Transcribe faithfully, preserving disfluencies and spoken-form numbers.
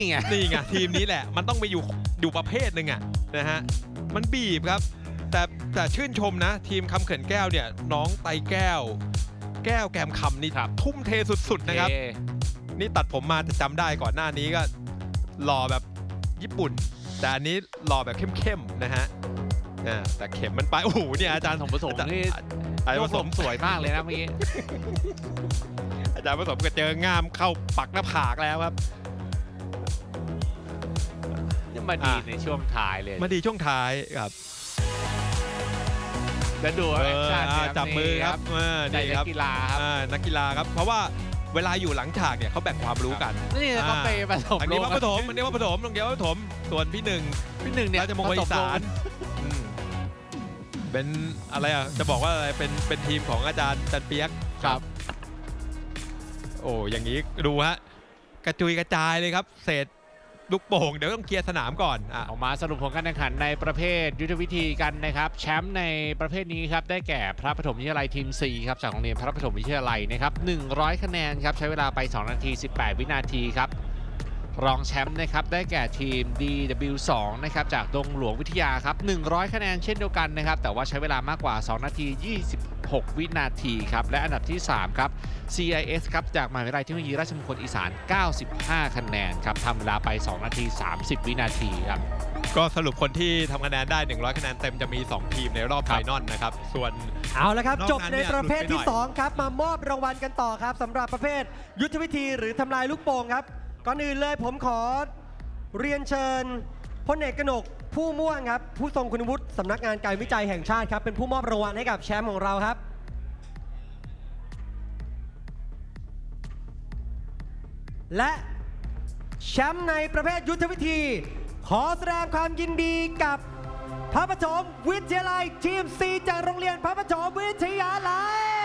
นี่ไงนี่ไงทีมนี้แหละมันต้องไปอยู่อยู่ประเภทหนึ่งอะนะฮะมันบีบครับแต่แต่ชื่นชมนะทีมคำเขื่อนแก้วเนี่ยน้องไตแก้วแก้วแกมคำนี่ทุ่มเทสุดๆนะครับนี่ตัดผมมาจะจำได้ก่อนหน้านี้ก็หล่อแบบญี่ปุ่นแต่อันนี้หล่อแบบเข้มๆนะฮะแต่เข็มมันไปโอ้โหเนี่ยอาจารย์ผสมนี่อาจารย์ผสมสวยมากเลยนะเมื่อกี้อาจารย์ผสมก็เจองามเข้าปักหน้าผากแล้วครับนี่มาดีในช่วงท้ายเลยมาดีช่วงท้ายครับแล้วดูแอคชั่นจับมือครับนี่ครับนักกีฬาครับนักกีฬาครับเพราะว่าเวลาอยู่หลังฉากเนี่ยเขาแบ่งความรู้กันนี่เขาไปผสมอันนี้ว่าผสมอันนี้ว่าผสมตรงเดียวว่าผสมส่วนพี่หนึ่งพี่หนึ่งเนี่ยจะมงคลอีสานเป็นอะไรอ่ะจะบอกว่าอะไรเป็นเป็นทีมของอาจารย์จันเปียกครับโอ้อย่างนี้ดูฮะกระจุยกระจายเลยครับเศษลูกโป่งเดี๋ยวต้องเคลียร์สนามก่อนออกมาสรุปผลการแข่งขันในประเภทยุทธวิธีกันนะครับแชมป์ในประเภทนี้ครับได้แก่พระปฐมวิทยาลัยทีม ซี ครับจากโรงเรียนพระปฐมวิทยาลัยนะครับหนึ่งร้อยคะแนนครับใช้เวลาไปสองนาทีสิบแปดวินาทีครับรองแชมป์นะครับได้แก่ทีม ดี ดับเบิลยู สอง นะครับจากดงหลวงวิทยาครับหนึ่งร้อยคะแนนเช่นเดียวกันนะครับแต่ว่าใช้เวลามากกว่าสองนาทียี่สิบหกวินาทีครับและอันดับที่สามครับ ซี ไอ เอส ครับจากมหาวิทยาลัยเทคโนโลยีราชมงคลอีสานเก้าสิบห้าคะแนนครับทำเวลาไปสองนาทีสามสิบวินาทีครับก็สรุปคนที่ทำคะแนนได้หนึ่งร้อยคะแนนเต็มจะมีสองทีมในรอบไฟนอลนะครับส่วนเอาละครับจบในประเภทที่สองครับมามอบรางวัลกันต่อครับสำหรับประเภทยุทธวิธีหรือทำลายลูกโป่งครับก่อนอื่นเลยผมขอเรียนเชิญพลเอกกนกผู้ม่วงครับผู้ทรงคุณวุฒิสำนักงานการวิจัยแห่งชาติครับเป็นผู้มอบรางวัลให้กับแชมป์ของเราครับและแชมป์ในประเภทยุทธวิธีขอแสดงความยินดีกับพระปฐมวิทยาลัยทีม ซี จากโรงเรียนพระปฐมวิทยาลัย